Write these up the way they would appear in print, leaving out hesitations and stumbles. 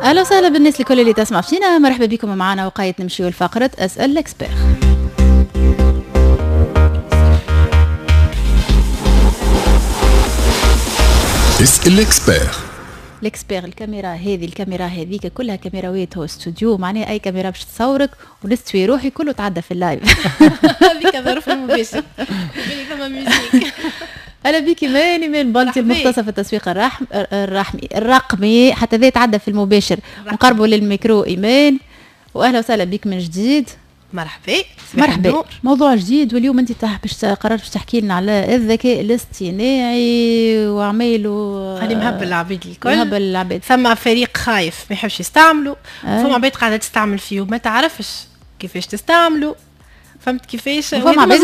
اهلا وسهلا بالناس الكل اللي تسمع فينا، مرحبا بكم معنا وقاية نمشيو لفقرة اسأل الاكسبير. اسأل الاكسبير. الاكسبير الكاميرا هذيك كلها كاميراوات، هو استوديو معناها اي كاميرا باش تصورك ونستوي روحي كله تعدى في اللايف. هذيك ظرف المباشر ثم ميوزيك. اهلا بك ايمان بلطي المختصه في التسويق الرقمي حتى ذا تعدى في المباشر. نقربوا للميكرو ايمان واهلا وسهلا بك من جديد. مرحبا. موضوع جديد، واليوم انت باش قررت باش تحكي لنا على الذكاء الاصطناعي وعمايله. انا مهبل العباد الكل، ثم فريق خايف ما يحبش يستعملوا، فما عباد قاعده تستعمل فيه وما تعرفش كيفاش تستعملوا. فهمت كيفاش؟ فما عباد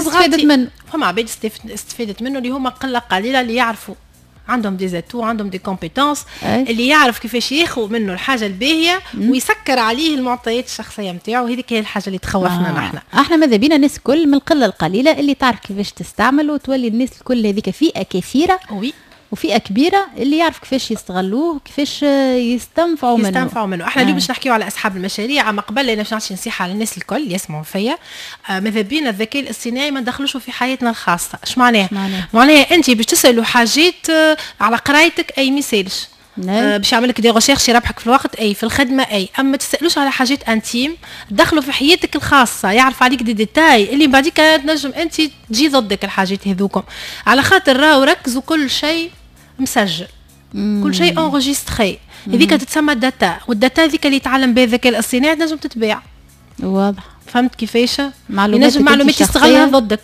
استفادت منه اللي هما قله قليله اللي يعرفوا عندهم دي زاتو، عندهم دي كومبيتونس، اللي يعرف كيفاش ياخذ منه الحاجه الباهيه ويسكر عليه المعطيات الشخصيه نتاعو. هذيك هي الحاجه اللي تخوفنا احنا ماذا بينا الناس الكل من القله القليله اللي تعرف كيفاش تستعمل، وتولي الناس الكل هذيك فئه كثيره وفئه كبيره اللي يعرف كيفاش يستغلوه كيفاش يستنفعوا منه. احنا اليوم باش نحكيو على اصحاب المشاريع. اما قبل انا باش نعطي نصيحه للناس الكل اللي يسمعوا فيا. ماذا بينا الذكاء الاصطناعي ما ندخلوش في حياتنا الخاصه. اش معناها؟ معناها انت باش تسالوا حاجات على قرايتك اي ميسالش، باش يعمل لك دي ريشيرش يربحك في الوقت اي في الخدمه اي، اما تسالوش على حاجات انتيم تدخلوا في حياتك الخاصه، يعرف عليك دي ديتاي اللي بعديك تنجم انت تجي ضدك الحاجات هذوكم. على خاطر راهو ركزوا كل شيء مسجل، كل شيء انغوجيستري. هذيك تتسمى الداتا، والداتا هذيك اللي يتعلم بها الذكاء الاصطناعي تنجم تتباع. واضح. فهمت كيفاش؟ معلومات يستغلها ضدك.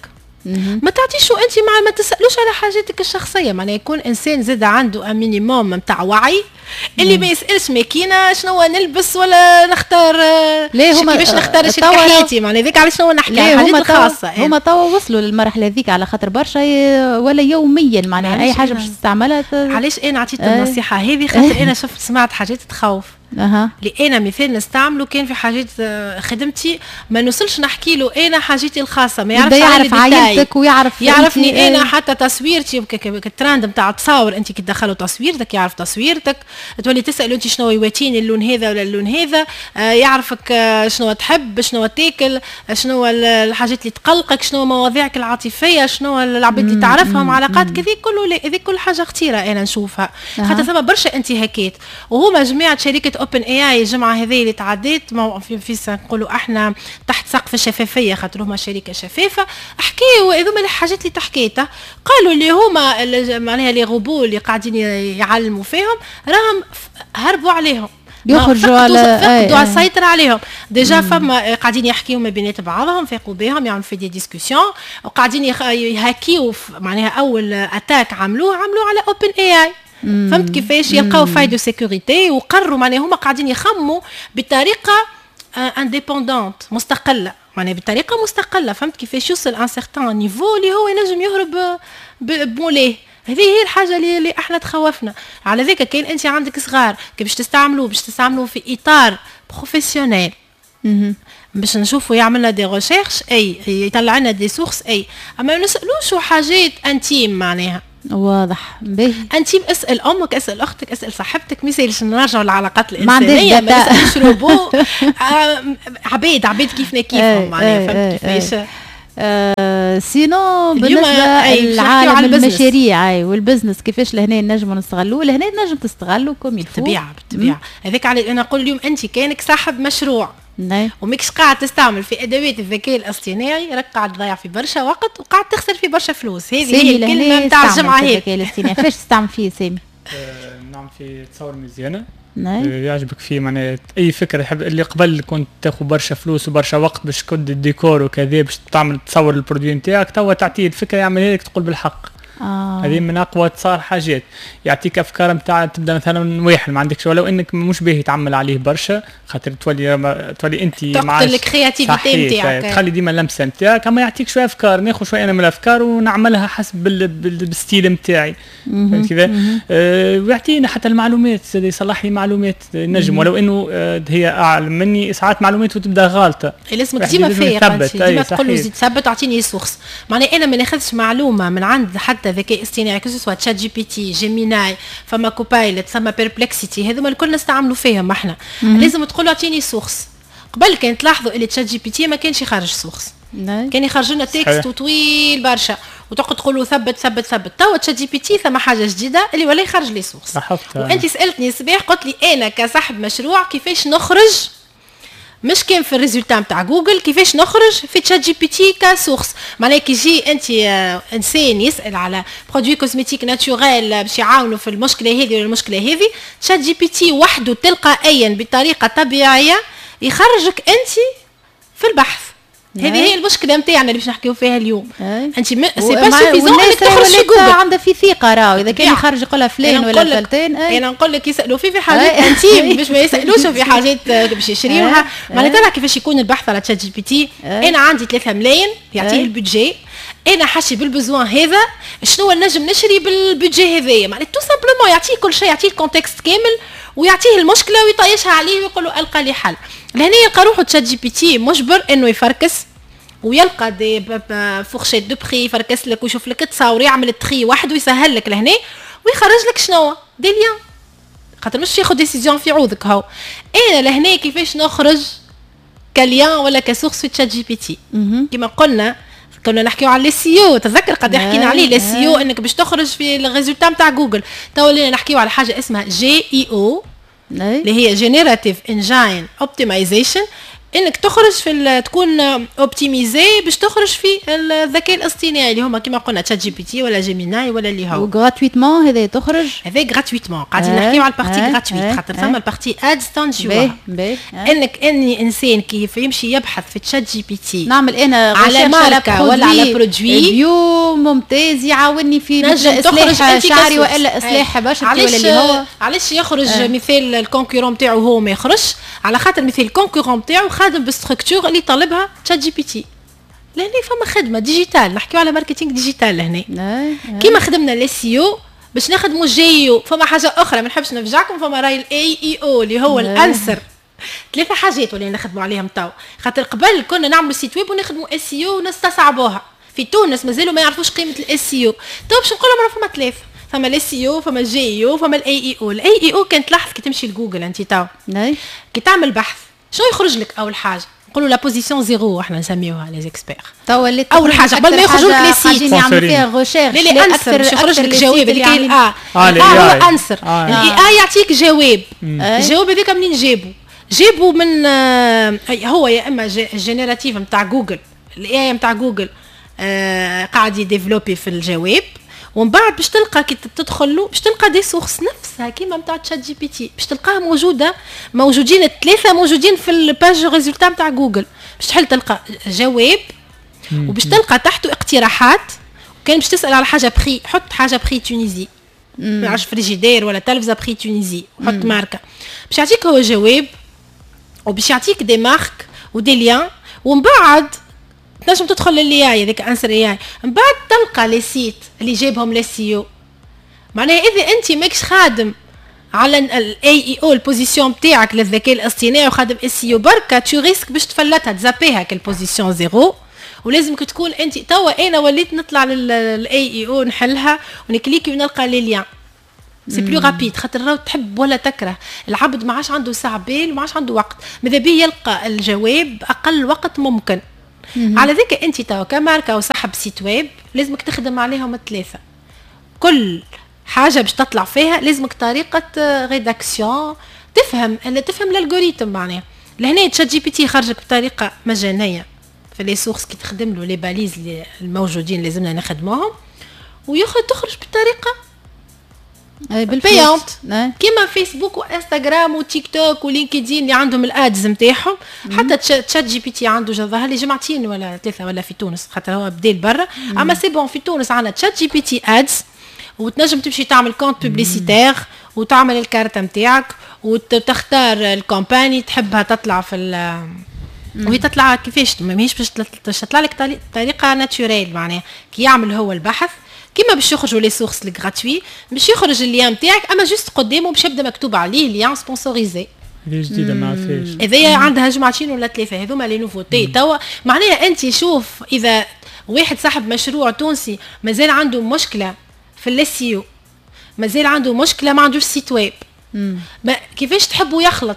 ما تعطيشوا انت ما تسالوش على حاجاتك الشخصيه. معناها يكون انسان زاد عنده مينيموم نتاع وعي، اللي ما يسالش ماكينه شنو نلبس ولا نختار كيفاش نختار شريك حياتي. معناها هذيك علاش شنو نحكي على حاجات خاصه. هما توا وصلوا للمرحله هذيك على خاطر برشا ولا يوميا معناها اي حاجه باش تستعملها. علاش انا عطيت النصيحه هذه؟ خاطر انا سمعت حاجات تخوف. اللي انا مثال نستعمله كان في حاجات خدمتي ما نوصلش نحكي له انا حاجتي الخاصه، ما يعرف عائلتك يعرفني انا حتى تصويرتي الترند نتاع التصاور. انت كي تدخلوا تصويرتك يعرف تصويرتك، تولي تسالوا انت شنو يواتيني اللون هذا ولا اللون هذا، يعرفك شنو تحب، شنو تاكل، شنو الحاجات اللي تقلقك، شنو مواضيعك العاطفيه، شنو العباد اللي تعرفهم، علاقات كذي كله. هذه كل حاجه خطيره انا نشوفها. خاطر ثم برشا انتهاكات. وهما جماعه شركه اوبن اي اي الجمعه هذه اللي تعديت في نقولوا احنا تحت سقف الشفافيه، خاطر هما شركه شفافه. حكيوا هذوما الحاجات اللي تحكيتها، قالوا اللي هما معناها لي روبو اللي قاعدين يعلموا فيهم راهم هربوا عليهم، يخرجوا على السيطرة عليهم. ديجا فما قاعدين يحكيوا ما بينات بعضهم، فيقوا بهم يعملوا في دي ديسكوسيون، وقاعدين يهاكيوا معناها اول اتاك عملوه على اوبن اي اي. فهمت كيفاش؟ يلقاو فايدو سيكوريتي وقرروا معناها هما قاعدين يخموا بطريقه انديبوندونت مستقله، معناها بطريقه مستقله. فهمت كيفاش؟ يوصل ان سيغتان نيفو اللي هو ينجم يهرب بموليه. هذه هي الحاجه اللي احنا تخوفنا على ذيك. كاين انت عندك صغار كي باش تستعملوه في اطار بروفيسيونيل، باش نشوفوا يعملنا دي ريشيرش اي يطلع لنا دي سورس اي، اما ما نسالوش حاجات انتيم. معناها واضح باهي. انتيم اسال امك، اسال اختك، اسال صاحبتك. مثال نرجعوا للعلاقات الانسانيه، ما نسالوش روبو. عباد كيفنا كيفهم. معناها فهمت كيفاش؟ سينو بالنسبه للعالم المشاريع والبزنس كيفاش لهنا نجموا نستغلوه، لهنا نجم تستغلوا بالطبيعه. هذاك على انا نقول اليوم انت كانك صاحب مشروع وماكش قاعد تستعمل في ادوات الذكاء الاصطناعي، راك قاعد تضيع في برشا وقت وقاعد تخسر في برشا فلوس. هذه هي الكلمه نتاع الجمعه هذه. الذكاء الاصطناعي كيفاش تستعمل فيه سامي؟ نعم في تصور مزيانه. يعجبك فيه معناها اي فكره يحب. اللي قبل كنت تاخذ برشا فلوس وبرشا وقت باش تكد الديكور وكذا باش تعمل تصور البرودوي نتاعك، توا تعطيه الفكره يعملها لك تقول بالحق. هذه من اقوى صار حاجات. يعطيك افكار نتاع تبدا مثلا واحد ما عندكش ولو انك مش باهي تعمل عليه برشا، خاطر تولي انت مع الكرياتيفيتي نتاعك، تخلي ديما اللمسه نتاعك. اما يعطيك شويه افكار، ناخذ شويه انا من الافكار ونعملها حسب بالستيل نتاعي. فهمت كذا؟ ويعطينا حتى المعلومات، يصلح لي معلومات نجم ولو انه هي اعلم مني ساعات معلومات وتبدا غلطه. لازمك ديما فايق، ديما تقول له زيد ثبت اعطيني سورس. معناها انا ما ناخذش معلومه من عند حتى حتى ذكاء اصطناعي كسوا تشات جي بي تي جيميناي فما كوبايلت ثم بيربلكسيتي هذوما الكل نستعملوا فيهم احنا لازم تقولوا اعطيني سورس قبل كان تلاحظوا اللي تشات جي بي تي ما كانش يخرج سورس كان يخرج لنا تكست وطويل برشا وتقعد تقولوا ثبت توا تشات جي بي تي ثم حاجه جديده اللي ولا يخرج لي سورس وانت سالتني الصباح قلت لي انا كصاحب مشروع كيفاش نخرج مش كان في الريزولتا نتاع جوجل كيفاش نخرج في تشات جي بي تي كسورس معناها كي يجي انت انسان يسال على برودوي كوزميتيك ناتشورال باش يعاونوا في المشكله هذه ولا المشكله هذه تشات جي بي تي وحده تلقائيا بطريقه طبيعيه يخرجك انت في البحث هذه هي المشكله نتاعنا اللي باش نحكيو فيها اليوم انت سي با سوفيزون انك تخرج في جوجل عندها في ثقه راهو اذا كان يخرج يقولها فلان ولا فلتان انا نقول لك يسالوا في حاجات انتيم باش ما يسالوش في حاجات باش يشريوها معناتها ترى كيفاش يكون البحث على تشات جي بي تي انا عندي 3 ملايين يعطيه البودجي انا حاشي بالبزوان هذا شنو نجم نشري بالبودجي هذايا معناتها تو سامبلومون يعطيه كل شيء يعطيه الكونتكست كامل ويعطيه المشكله ويطيشها عليه ويقول له القى لي حل لهنا يلقى روحه تشات جي بي تي مجبر انه يفركس ويلقى دي فورشيت دو بري يفركس لك ويشوف لك تصاور يعمل التخي وحده ويسهل لك لهنا ويخرج لك شنو دي ليان خاطر مش ياخذ ديسيزيون في عوضك هو انا لهنا كيفاش نخرج كليان ولا كسورس في تشات جي بي تي كما قلنا كنا نحكيو على السي او تذكر قد حكينا عليه السي او انك باش تخرج في الريزولتا نتاع جوجل تو اللي نحكيو على حاجه اسمها جي اي او اللي هي جينيراتيف انجين اوبتمايزيشن انك تخرج في تكون اوبتيميزي باش تخرج في الذكاء الاصطناعي اللي هما كما قلنا تشات جي بي تي ولا جيميناي ولا اللي هو وغراتويتمون هذا تخرج هذا غراتويتمون قاعدين نحكيو على البارتي غراتويت خاطر ثم البارتي ادز تنجيوها انك اني انسان كيف يمشي يبحث في تشات جي بي تي نعمل انا على ماركه ولا على برودوي فيو ممتاز يعاوني في اصلاح شعري والا اصلاح بشرتي ولا اللي هو علاش يخرج مثال الكونكورون نتاعو هو ما يخرجش على خاطر مثال الكونكورون نتاعو خادم بالستركتور اللي طالبها تشات جي بي تي لهنا فما خدمه ديجيتال نحكيو على ماركتينغ ديجيتال لهنا كيما خدمنا للسي او باش نخدموا جي او فما حاجه اخرى ما نحبش نفجعكم فما راي الاي اي او اللي هو الانسر 3 حاجات اللي نخدموا عليهم تو خاطر قبل كنا نعملوا سيت ويب ونخدموا اس اي او ونستصعبوها في تونس مازالوا ما يعرفوش قيمه الاس اي او تو باش نقول لهم فما 3 فما الاس اي او فما الجي اي او فما الاي اي او الاي اي او كانت تلاحظ كي تمشي لجوجل انت تو كي تعمل بحث شنو يخرج لك اول حاجه نقولوا لا بوزيسيون زيرو احنا نسميوها لي زيكسبير توا اول حاجه قبل ما يخرجوا لك لي سيت يعملوا فيها ريشيرش اللي انسر باش يخرج لك جواب اللي كاين هو انسر الاي اي يعطيك جواب الجواب هذاك منين جابوا من هو يا اما جينيراتيف نتاع جوجل الاي اي نتاع جوجل قاعد يديفلوبي في الجواب ومن بعد باش تلقى كي تدخل له باش تلقى دي سورس نفسها كيما نتاع تشات جي بي تي باش تلقاها موجودين الثلاثه موجودين في الباج ريزولتا نتاع جوجل باش تحل تلقى جواب وباش تلقى تحته اقتراحات وكان باش تسال على حاجه بري حط حاجه بري تونيزي ما نعرفش فريجيدير ولا تلفزه بري تونيزي حط ماركه باش يعطيك هو جواب وباش يعطيك دي مارك ودي ليان ومن بعد تنجم تدخل للاي اي هذاك انسر اي اي من بعد تلقى لي سيت اللي جايبهم للسي او معناها اذا انت ماكش خادم على الاي اي او البوزيسيون نتاعك للذكاء الاصطناعي وخادم السي او بركه تو ريسك باش تفلتها تزابيها كالبوزيسيون زيرو ولازمك تكون انت توا انا وليت نطلع للاي اي او نحلها ونكليكي ونلقى لي ليان سي بلو رابيد خاطر راهو تحب ولا تكره العبد ما عادش عنده ساعه بال وما عادش عنده وقت ماذا بيه يلقى الجواب اقل وقت ممكن على ذيك انت توا كماركه او صاحب سيت ويب لازمك تخدم عليهم الثلاثه كل حاجه باش تطلع فيها لازمك طريقه ريداكسيون تفهم الالغوريثم معناها لهنا تشات جي بي تي خرجك بطريقه مجانيه في لي سورس كي تخدم له لي باليز الموجودين لازمنا نخدموهم وياخذ تخرج بالطريقه بالبيانت كيما فيسبوك وانستغرام وتيك توك ولينكدين اللي عندهم الادز نتاعهم حتى تشات جي بي تي عنده ظهر لي جمعتين ولا 3 ولا في تونس خاطر هو بديل برا اما سي بون في تونس عندنا تشات جي بي تي ادز وتنجم تمشي تعمل كونت بوبليسيتير وتعمل الكارت نتاعك وتختار الكومباني تحبها تطلع في وهي تطلع كيفاش ماهيش باش تطلع لك طريقه ناتوريل معناها كي يعمل هو البحث كيما باش يخرجوا لي سورس الغراتوي باش يخرج اللين نتاعك اما جوست قدامه باش يبدا مكتوب عليه لين سبونسوريزي اللي جديده ما عرفاش اذا عندها جمعتين ولا 3 هذوما لي نوفوتي توا معناها انت شوف اذا واحد صاحب مشروع تونسي مازال عنده مشكله في السيو، مازال عنده مشكله ما عندوش سيت ويب، كيفاش تحبوا يخلط؟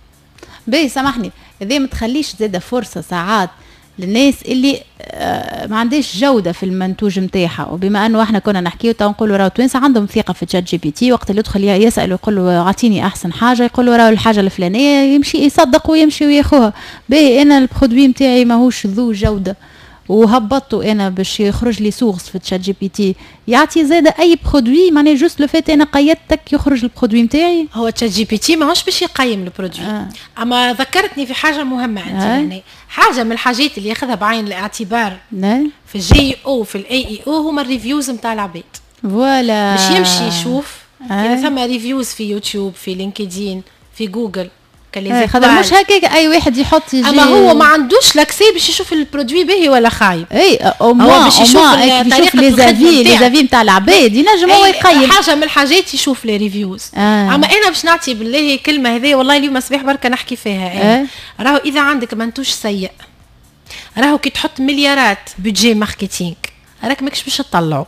باهي سامحني، هذا ما تخليش زاده فرصه ساعات للناس اللي ما عندهاش جوده في المنتوج نتاعها. وبما انه احنا كنا نحكيو تو نقولوا راهو التوانسه عندهم ثقه في تشات جي بي تي، وقت اللي يدخل يسال ويقول له اعطيني احسن حاجه، يقول له راهو الحاجه الفلانيه، يمشي يصدق ويمشي وياخوها. باهي انا البرودوي نتاعي ماهوش ذو جوده وهبطته انا باش يخرج لي سورس في تشات جي بي تي، يعطي زاده اي برودوي معناه جوست لو فات انا قيدتك يخرج البرودوي نتاعي. هو تشات جي بي تي ماهوش باش يقيم البرودوي. اما ذكرتني في حاجه مهمه انت يعني حاجه من الحاجات اللي ياخذها بعين الاعتبار في الجي او في الاي اي او هما الريفيوز نتاع العباد. فوالا باش يمشي يشوف اذا ثم ريفيوز في يوتيوب في لينكدين في جوجل خاطر مش هكاك اي واحد يحط يجي، اما هو ما عندوش لاكسي باش يشوف البرودوي باهي ولا خايب. اي او باش يشوف لي زافي نتاع العباد ينجم هو يقيم حاجه من الحاجات يشوف لي ريفيوز. اما انا باش نعطي بالله كلمه هذه والله اليوم صباح بركه نحكي فيها. راهو اذا عندك منتوج سيء، راهو كي تحط مليارات بودجي ماركتينغ راك ماكش باش تطلعه.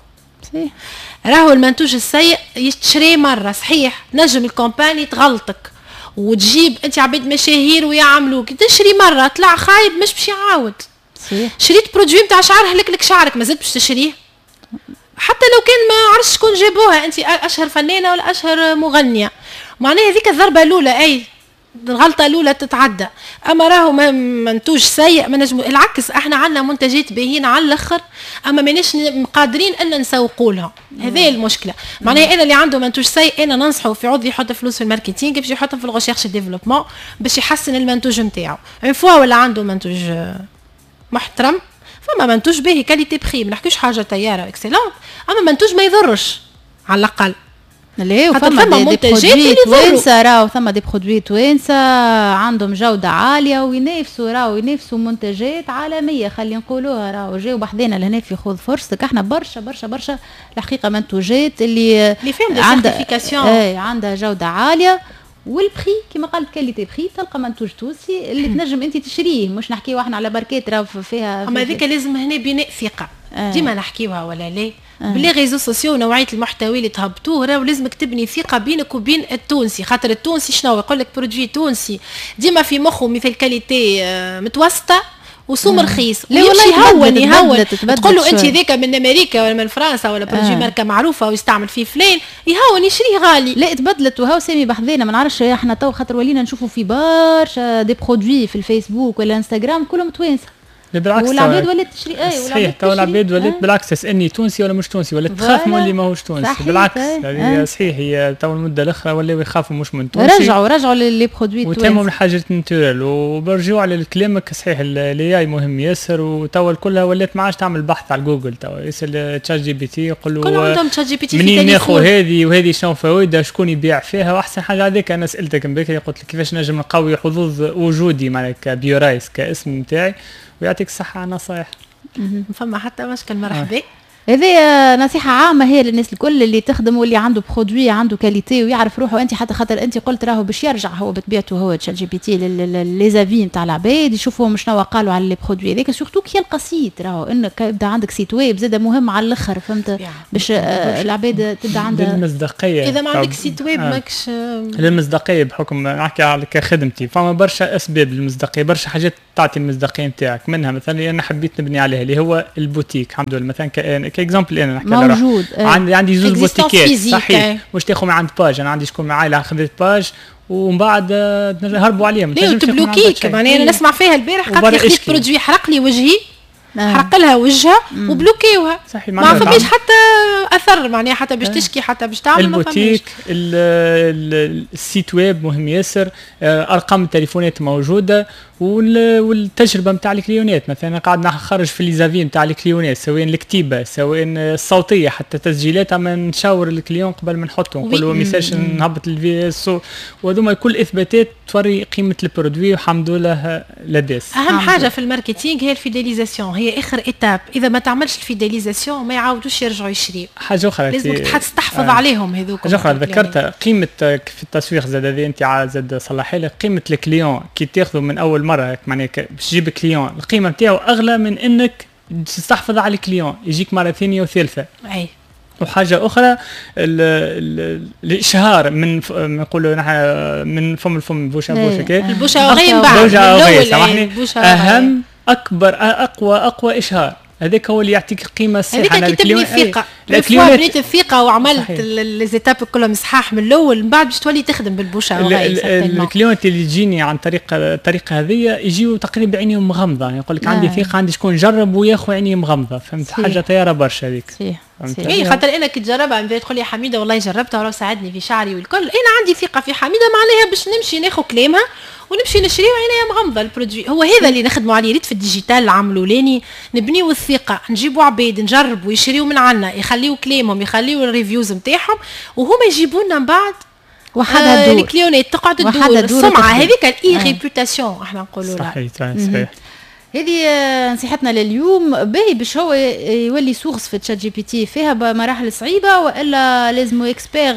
راهو المنتوج السيء يتشري مره صحيح، نجم الكومباني تغلطك وتجيب انت عباد مشاهير ويعملوك، تشري مره طلع خايب مش باش يعاود. شريت برودوي نتاع شعر هلك شعرك مازلت باش تشريه حتى لو كان ما عرفتش شكون جابوها، انت اشهر فنانه ولا اشهر مغنيه، معناها هذيك الضربه الاولى اي الغلطه الاولى تتعدى. اما راهو منتوج سيء ما نجم، العكس احنا عندنا منتجات باهين على الاخر اما ماناش قادرين ان نسوقوا لها، هذه المشكله. معناها انا اللي عنده منتوج سيء انا ننصحه في عوض يحط فلوس في الماركتينغ باش يحطهم في الغوشيرش ديفلوبمون باش يحسن المنتوج نتاعو. اون فوا ولا عنده منتوج محترم، فما منتوج باهي كاليتي بخي، ما نحكيوش حاجه طياره اكسلونت، اما منتوج ما يضرش على الاقل. ليه وفما دي برودوي توانسه، راهو ثما دي برودوي توانسه عندهم جوده عاليه وينافسوا منتجات عالميه خلينا نقولوها. راهو جاو بحذنا لهنا في خذ فرصتك، احنا برشا الحقيقه منتوجات اللي فيهم سيرتيفيكاسيون عندها جوده عاليه، والبخي كما قالت كاليتي بخي تلقى منتوج تونسي اللي تنجم انت تشريه، مش نحكيو احنا على بركات راهو فيها. اما هذيك لازم هنا بناء ثقه ديما نحكيوها ولا ليه؟ بلي ريزو سوسيو ونوعيه المحتوى اللي تهبطوه راهو لازمك تبني ثقه بينك وبين التونسي، خاطر التونسي شنو يقول لك برودوي تونسي ديما في مخه مثل كاليتي متوسطه وسوم رخيص، ويمشي يهون تقول له انت ذاك من امريكا ولا من فرنسا ولا برودوي ماركه معروفه ويستعمل فيه فلان يهون يشريه غالي. لا تبدلت وهو سامي بحذنا ما نعرفش احنا تو خاطر ولينا نشوفوا في برشا دي برودوي في الفيسبوك ولا انستغرام كلهم توانسه. بالعكس والعباد ولات تشري صحيح، تو العباد ولات بالعكس تسالني تونسي ولا مش تونسي، ولا تخاف من اللي ماهوش تونسي. بالعكس هذه صحيح، هي تو المده الاخرى ولاو يخافوا مش من تونسي، رجعوا للي برودوي توانسه وتموا من حاجات ناتورال. وبرجعوا على كلامك صحيح، الاي مهم ياسر، وتوا كلها ولات ما عادش تعمل بحث على جوجل، توا يسال تشات جي بي تي يقول له منين ناخذ هذه وهذه شنو فوائدها شكون يبيع فيها واحسن حاجه. هذيك انا سالتك مبكري قلت لك كيفاش نجم نقوي حظوظ وجودي معناها كبيورايس كاسم نتاعي، ويعطيك الصحة نصائح. فما حتى مشكل مرحبا. هذه نصيحة عامة هي للناس الكل اللي تخدم واللي عنده برودوي عنده كاليتي ويعرف روحه. انت حتى خاطر انت قلت راهو باش يرجع هو بطبيعته هو تشات جي بي تي لي زافي نتاع العباد يشوفوا شنو قالوا على لي برودوي هذيك، سورتو كي يلقى سيت راهو انك يبدا عندك سيت ويب زاد مهم على الاخر، فهمت باش العباد تبدا عندها المصداقية. اذا ما عندك سيت ويب ماكش المصداقية بحكم نحكي على كخدمتي، فما برشا اسباب للمصداقية، برشا حاجات تعطي المصداقية نتاعك. منها مثلا انا حبيت نبني عليها اللي هو البوتيك، الحمد لله مثلا كاكزامبل انا نحكي موجود. عندي زوج بوتيكات صحيح، مش تاخذ من عند باج، انا عندي شكون معايا خذيت باج ومن بعد نهربوا عليهم تبلوكيك. يعني انا نسمع فيها البارح قالت لي خذيت برودوي حرق لي وجهي حرق لها وجهها وبلوكيوها، ما فماش حتى اثر معناها حتى باش تشكي حتى باش تعمل. البوتيك السيت ويب مهم ياسر، ارقام التليفونات موجوده، والتجربه نتاع الكليونات. مثلا قاعد نخرج في ليزافي نتاع الكليونات سواء الكتيبه سواء الصوتيه حتى تسجيلات، اما نشاور الكليون قبل ما نحطه نقول له ميساج نهبط الفي اس، وهذوما كل اثباتات توري قيمه البرودوي والحمد لله لاباس. اهم حاجه في الماركتينغ هي الفيداليزاسيون، هي اخر ايتاب. اذا ما تعملش الفيداليزاسيون ما يعاودوش يرجعوا يشريوا. حاجه اخرى لازمك تحفظ عليهم هذوك. حاجه اخرى ذكرت قيمه في التسويق زاد هذه انت زاد صلحي لي قيمه الكليون كي تاخذه من اول مره معناها باش تجيب كليون القيمه نتاعو اغلى من انك تستحفظ على الكليون يجيك مرة ثانية وثالثة. أي. وحاجة أخرى الإشهار من نقولوا نحن من فم الفم بوشة بوشة كده. البوشة وغير بعد. بوشة وغير سامحني. أهم أكبر أقوى إشهار. هذاك هو اللي يعطيك قيمة صحيحة. هذيك كي تبني الثقة. الكليونات بنيت الثقة وعملت الزيتاب كلهم صحاح من الأول من بعد باش تولي تخدم بالبوشة وغير. الكليونات اللي تجيني عن طريق الطريقة هذه يجيو تقريبا عينيهم مغمضة، يعني يقول لك عندي ثقة، عندي شكون جرب وياخو عيني مغمضة، فهمت حاجة طيارة برشا هذيك. اي خاطر انا كي تجربها من بعد تقول لي حميده والله جربتها وراه ساعدني في شعري والكل، انا عندي ثقه في حميده معناها باش نمشي ناخذ كلامها ونمشي نشري وعينيها مغمضه البرودوي. هو هذا اللي نخدموا عليه ريت في الديجيتال العام الاولاني، نبنيو الثقه، نجيبوا عباد نجربوا يشريوا من عنا، يخليوا كلامهم، يخليوا الريفيوز نتاعهم، وهما يجيبوا لنا من بعد وحدها دور الكليونات تقعد تدور السمعه هذيك الاي ريبوتاسيون احنا نقولوا لها. صحيح. هذه نصيحتنا لليوم. باهي باش هو يولي سورس في تشات جي بي تي فيها مراحل صعيبه ولا لازم اكسبير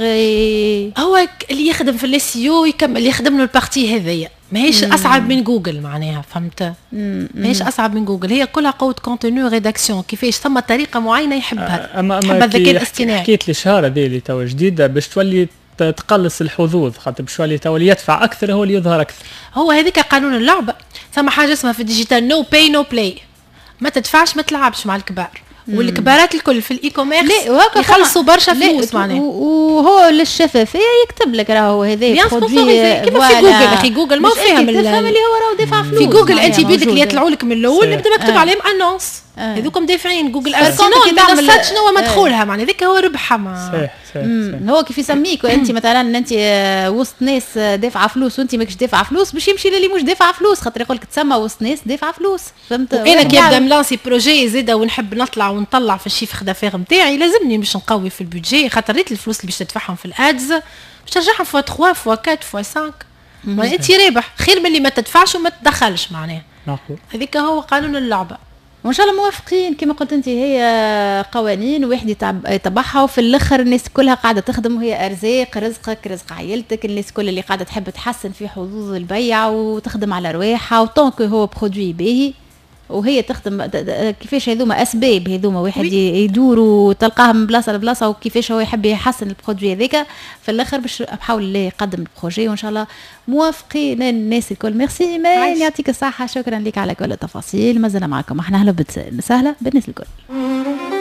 هو اللي يخدم في الاس يو يكمل يخدم له البارتي هذيا، ماهيش اصعب من جوجل معناها فهمت. ماهيش اصعب من جوجل، هي كلها قوه كونتينيو ريداكسيون، كيفاش ثم طريقه معينه يحبها. اما الذكاء الاصطناعي حكيت الشهر هذه اللي توا جديده باش تولي تقلص الحظوظ، خاطر باش يولي تولي يدفع اكثر هو اللي يظهر اكثر. هو هذيك قانون اللعبه، ثم حاجه اسمها في الديجيتال نو باي نو بلاي، ما تدفعش ما تلعبش مع الكبار. والكبارات الكل في الاي كوميرس يخلصوا برشا فلوس معناها. وهو للشفافيه يكتب لك راهو هذا برودوي كيما في جوجل اخي، جوجل ما فيها من تفهم اللي هو راهو دافع فلوس في جوجل. انت بيدك اللي يطلعوا لك من الاول نبدا مكتوب عليهم انونس، هذوكم دافعين جوجل ادسنس تعمل شنو مدخولها معناها هذاك هو ربحها. ما هو كيف يسميك وانت مثلا انت وسط ناس دافعه فلوس وانت ماكش دافعه فلوس باش يمشي للي مش دافعه فلوس، خاطر يقول لك تسمى وسط ناس دافعه فلوس فهمت. انا كي نبدا ملانسي بروجي زاده ونحب نطلع ونطلع في الشيفر دافير نتاعي لازمني باش نقوي في البودجي، خاطر ريت الفلوس اللي باش تدفعهم في الادز باش ترجعهم فوا 3 فوا 4 فوا 5 انت رابح خير من اللي ما تدفعش وما تدخلش معناها. هذيك هو قانون اللعبه. وان شاء الله موافقين كما قلت انت، هي قوانين واحد يتبعها وفي الاخر الناس كلها قاعده تخدم وهي ارزاق، رزقك رزق عائلتك، الناس كل اللي قاعده تحب تحسن في حظوظ البيع وتخدم على رواحها وطونك هو برودوي باهي وهي تخدم كيفاش هذوما اسباب هذوما واحد يدور وتلقاها من بلاصه لبلاصه وكيفاش هو يحب يحسن البرودوي هذاك في الاخر باش بحاول الله يقدم البروجي. وان شاء الله موافقين الناس الكل. ميرسي ايمان يعطيك الصحه، شكرا لك على كل التفاصيل. مازلنا معكم احنا هلا سهله بالناس الكل.